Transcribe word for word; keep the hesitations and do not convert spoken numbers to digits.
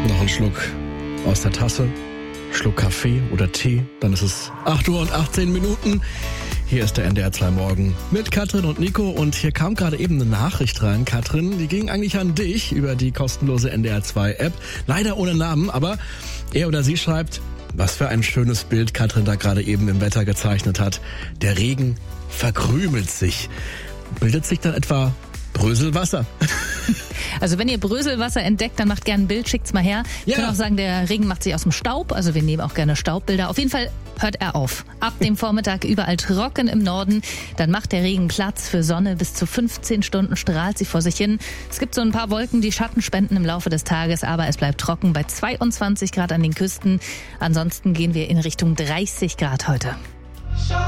Noch ein Schluck aus der Tasse, Schluck Kaffee oder Tee, dann ist es acht Uhr und achtzehn Minuten. Hier ist der N D R zwei Morgen mit Katrin und Nico und hier kam gerade eben eine Nachricht rein, Katrin, die ging eigentlich an dich über die kostenlose N D R zwei App. Leider ohne Namen, aber er oder sie schreibt, was für ein schönes Bild Katrin da gerade eben im Wetter gezeichnet hat. Der Regen verkrümelt sich. Bildet sich dann etwa Bröselwasser? Also wenn ihr Bröselwasser entdeckt, dann macht gerne ein Bild, schickt's mal her. Ich Ja. kann auch sagen, der Regen macht sich aus dem Staub, also wir nehmen auch gerne Staubbilder. Auf jeden Fall hört er auf. Ab dem Vormittag überall trocken im Norden, dann macht der Regen Platz für Sonne. Bis zu fünfzehn Stunden strahlt sie vor sich hin. Es gibt so ein paar Wolken, die Schatten spenden im Laufe des Tages, aber es bleibt trocken bei zweiundzwanzig Grad an den Küsten. Ansonsten gehen wir in Richtung dreißig Grad heute.